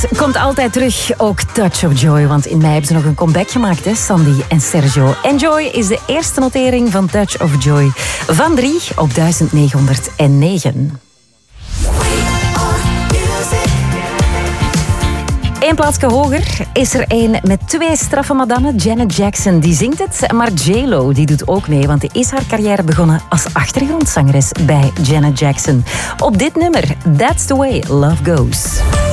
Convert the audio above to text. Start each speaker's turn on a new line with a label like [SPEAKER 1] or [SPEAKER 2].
[SPEAKER 1] Komt altijd terug, ook Touch of Joy, want in mei hebben ze nog een comeback gemaakt, hè, Sandy en Sergio. Enjoy is de eerste notering van Touch of Joy van 3 op 1909. Eén plaatsje hoger is er één met 2 straffe madammen. Janet Jackson, die zingt het, maar J-Lo die doet ook mee, want die is haar carrière begonnen als achtergrondzangeres bij Janet Jackson. Op dit nummer, That's the Way Love Goes.